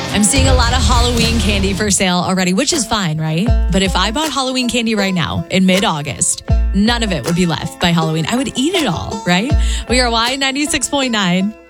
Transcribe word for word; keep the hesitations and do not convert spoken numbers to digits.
I'm seeing a lot of Halloween candy for sale already, which is fine, right? But if I bought Halloween candy right now in mid-August, none of it would be left by Halloween. I would eat it all, right? We are Y ninety-six point nine.